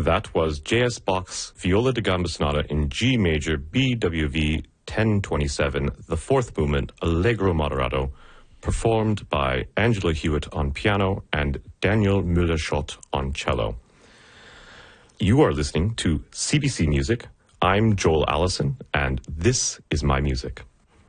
That was J.S. Bach's Viola da Gamba Sonata in G major, BWV 1027, the fourth movement, Allegro Moderato, performed by Angela Hewitt on piano and Daniel Müller-Schott on cello. You are listening to CBC Music. I'm Joel Allison, and this is my music.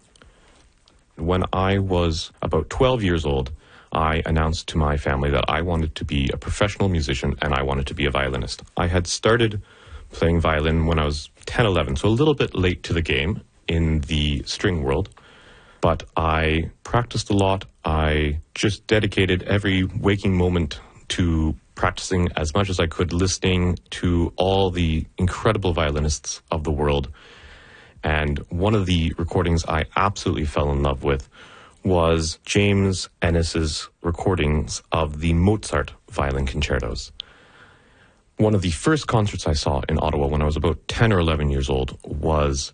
When I was about 12 years old, I announced to my family that I wanted to be a professional musician and I wanted to be a violinist. I had started playing violin when I was 10, 11, so a little bit late to the game in the string world, but I practiced a lot. I just dedicated every waking moment to practicing as much as I could, listening to all the incredible violinists of the world. And one of the recordings I absolutely fell in love with was James Ennis's recordings of the Mozart violin concertos. One of the first concerts I saw in Ottawa when I was about 10 or 11 years old was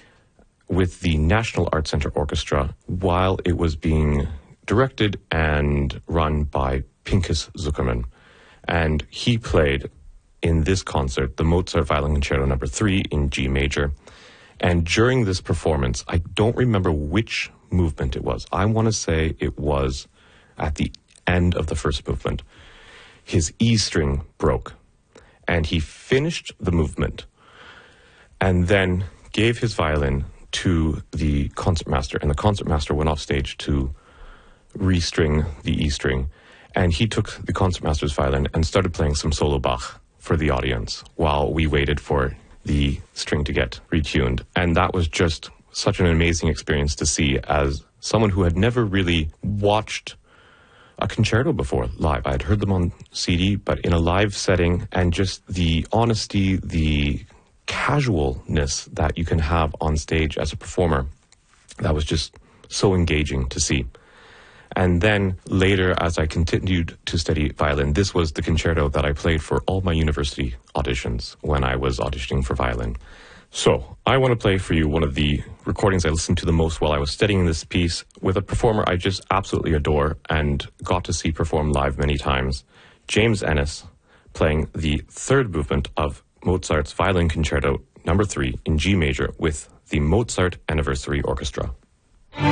with the National Arts Centre Orchestra while it was being directed and run by Pinchas Zukerman. And he played in this concert the Mozart Violin Concerto No. 3 in G major. And during this performance, I don't remember which movement it was. I want to say it was at the end of the first movement. His E string broke, and he finished the movement and then gave his violin to the concertmaster, and the concertmaster went off stage to restring the E string, and he took the concertmaster's violin and started playing some solo Bach for the audience while we waited for the string to get retuned. And that was just such an amazing experience to see as someone who had never really watched a concerto before live. I had heard them on CD, but in a live setting, and just the honesty, the casualness that you can have on stage as a performer, that was just so engaging to see. And then later, as I continued to study violin, this was the concerto that I played for all my university auditions when I was auditioning for violin. So I want to play for you one of the recordings I listened to the most while I was studying this piece with a performer I just absolutely adore and got to see perform live many times, James Ennis, playing the third movement of Mozart's Violin Concerto No. 3 in G major with the Mozart Anniversary Orchestra.